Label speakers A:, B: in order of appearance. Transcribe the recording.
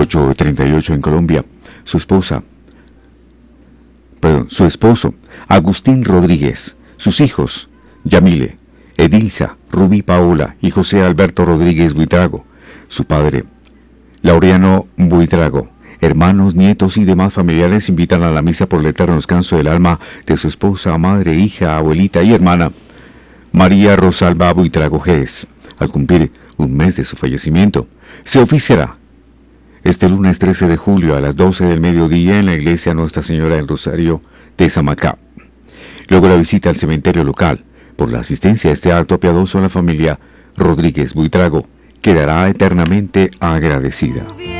A: 8:38 en Colombia. Su esposo, Agustín Rodríguez. Sus hijos, Yamile, Edilza, Rubí Paola y José Alberto Rodríguez Buitrago. Su padre, Laureano Buitrago. Hermanos, nietos y demás familiares invitan a la misa por el eterno descanso del alma de su esposa, madre, hija, abuelita y hermana, María Rosalba Buitrago Gés, al cumplir un mes de su fallecimiento. Se oficiará este lunes 13 de julio a las 12 del mediodía en la iglesia Nuestra Señora del Rosario de Samacá. Luego la visita al cementerio local. Por la asistencia a este acto piadoso, la familia Rodríguez Buitrago quedará eternamente agradecida.